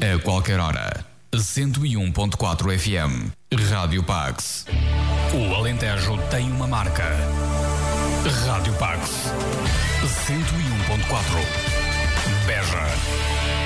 A qualquer hora. 101.4 FM. Rádio Pax. O Alentejo tem uma marca. Rádio Pax. 101.4. Beja.